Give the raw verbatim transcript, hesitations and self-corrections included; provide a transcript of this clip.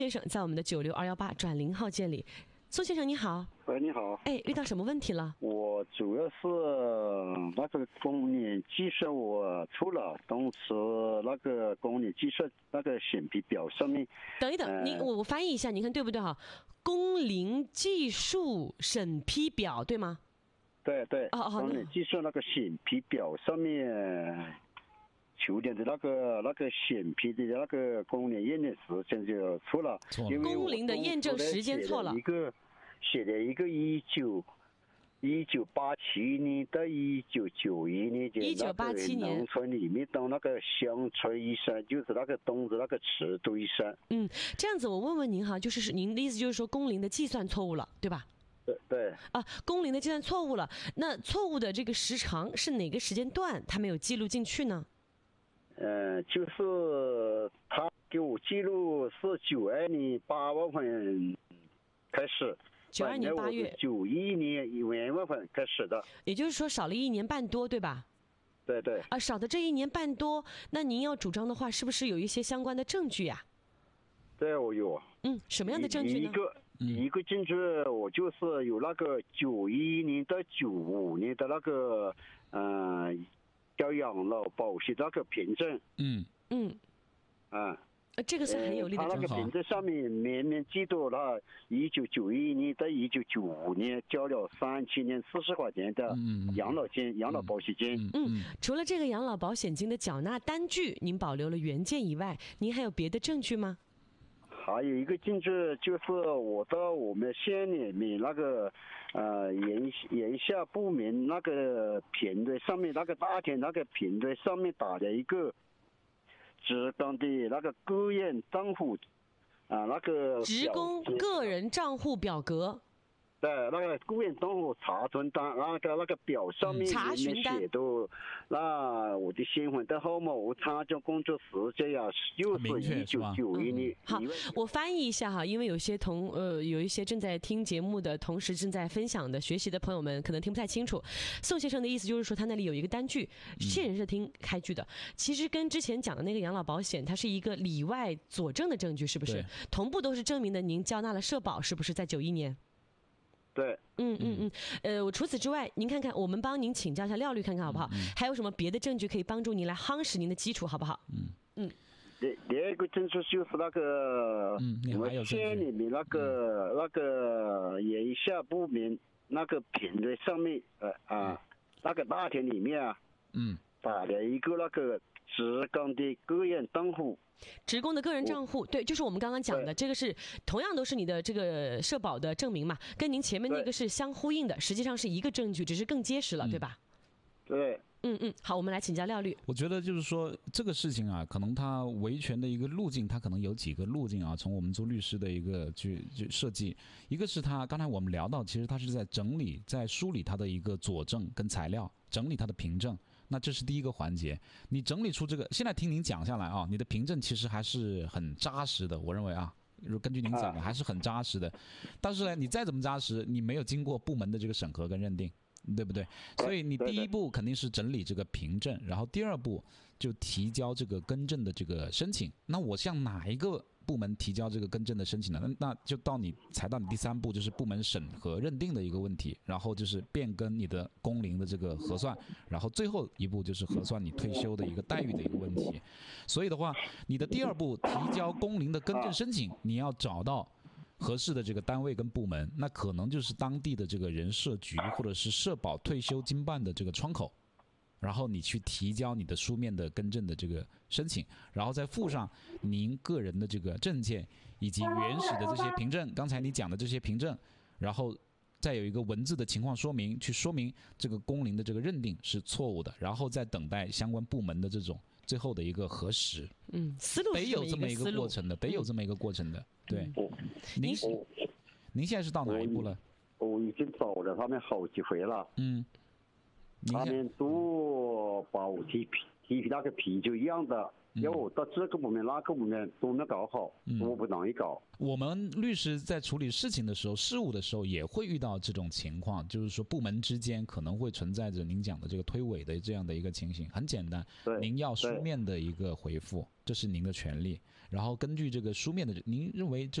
先生在我们的九六二幺八转零号键里。宋先生你好。 喂，你好。 哎，遇到什么问题了？ 我主要是那个公领计算我错了，当时那个公领计算那个审批表上面。 等一等，呃、您我我翻译一下，您看对不对哈？公领计数审批表对吗？ 对对。 哦哦， 公领计算那个审批表上面。球点的那个那个审批的那个公领验证时间就错了，因为公领的验证时间错了。 一个写了一个一九一九八七年到一九九一年， 一九八七年农村里面当那个乡村医生，就是那个东子那个池都医生。 嗯，这样子我问问您哈，就是您的意思就是说公领的计算错误了，对吧？ 对对。 啊，公领的计算错误了，那错误的这个时长是哪个时间段他没有记录进去呢？ 呃，就是他给我记录是九二年八月份开始， 九二年八月， 九一年一月份开始的， 也就是说少了一年半多，对吧？ 对对。 啊，少的这一年半多，那您要主张的话，是不是有一些相关的证据呀、 啊？对，我有。 嗯，什么样的证据呢？ 一个一个证据，我就是有那个九一年到九五年的那个，嗯、呃。叫养老保险那个凭证。 嗯嗯啊， 这个是很有力的证据。 他那个凭证上面明明记录了一九九一年到一九九五年交了三千零四十块钱的养老金、嗯、养老保险金。 嗯，嗯除了这个养老保险金的缴纳单据您保留了原件以外，您还有别的证据吗？ 还有一个证据就是我到我们县里面那个呃人人下部门那个平台上面，那个大田那个平台上面打了一个职工的那个个人账户啊、呃，那个职工个人账户表格。 对，那个个人账户查询单，那个那个表上面查询单写的，那我的身份证号码、我参加工作时间呀，又是一九九一年。 好，我翻译一下哈，因为有些同呃有一些正在听节目的同时正在分享的学习的朋友们可能听不太清楚。宋先生的意思就是说，他那里有一个单据，现人是听开具的，其实跟之前讲的那个养老保险，它是一个里外佐证的证据，是不是？同步都是证明的您交纳了社保，是不是在九一年？ 对， 嗯嗯嗯，呃，我除此之外，您看看，我们帮您请教一下廖律，看看好不好？嗯、还有什么别的证据可以帮助您来夯实您的基础，好不好？嗯嗯。 第第二个证据就是那个，嗯，我们县里面那个、嗯、那个人下部门那个平台上面，呃啊，嗯、那个大田里面啊，嗯，打了一个那个职工的个人账户。 职工的个人账户，对，就是我们刚刚讲的，这个是同样都是你的这个社保的证明嘛，跟您前面那个是相呼应的，实际上是一个证据，只是更结实了，嗯、对吧？ 对。 嗯嗯，好，我们来请教廖律。 我觉得就是说这个事情啊，可能它维权的一个路径，它可能有几个路径啊。从我们做律师的一个去去设计，一个是他刚才我们聊到，其实他是在整理、在梳理他的一个佐证跟材料，整理他的凭证。那这是第一个环节，你整理出这个，现在听您讲下来啊，你的凭证其实还是很扎实的，我认为啊，根据您讲的还是很扎实的。但是呢，你再怎么扎实，你没有经过部门的这个审核跟认定。对不对？所以你第一步肯定是整理这个凭证，然后第二步就提交这个更正的这个申请。那我向哪一个部门提交这个更正的申请呢？那那就到你才到你第三步，就是部门审核认定的一个问题，然后就是变更你的工龄的这个核算，然后最后一步就是核算你退休的一个待遇的一个问题。所以的话，你的第二步提交工龄的更正申请，你要找到合适的这个单位跟部门，那可能就是当地的这个人社局或者是社保退休经办的这个窗口，然后你去提交你的书面的更正的这个申请，然后再附上您个人的这个证件以及原始的这些凭证，刚才你讲的这些凭证，然后再有一个文字的情况说明，去说明这个工龄的这个认定是错误的，然后再等待相关部门的这种最后的一个核实。 嗯，思路得有这么一个过程的，得有这么一个过程的。对，您您现在是到哪一步了？ 我已经找了他们好几回了。 嗯， 他们都把我提提那个啤酒一样的要我到这个部门那个部门都没搞好， 嗯、 我不容易搞。 我们律师在处理事情的时候，事务的时候也会遇到这种情况，就是说部门之间可能会存在着您讲的这个推诿的这样的一个情形。很简单，您要书面的一个回复，这是您的权利。然后根据这个书面的，您认为这